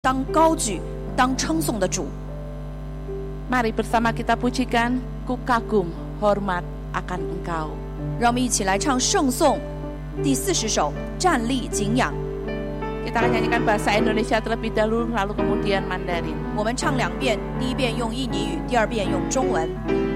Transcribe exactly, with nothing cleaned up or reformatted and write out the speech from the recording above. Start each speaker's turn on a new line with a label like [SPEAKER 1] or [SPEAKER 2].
[SPEAKER 1] 当高举、当称颂的主。
[SPEAKER 2] Mari bersama kita pujikan Ku kagum hormat akan Engkau.
[SPEAKER 1] 让我们一起来唱圣颂第四十首，站立敬仰。
[SPEAKER 2] Kita akan nyanyikan bahasa Indonesia terlebih dahulu, lalu kemudian Mandarin.
[SPEAKER 1] 我们唱两遍，第一遍用印尼语，第二遍用中文。